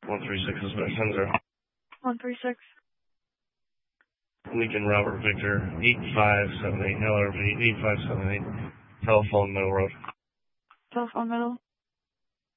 136 is my sensor. 136. Lincoln Robert Victor, 8578, LRV 8578, Telephone Mill Road. Telephone Middle.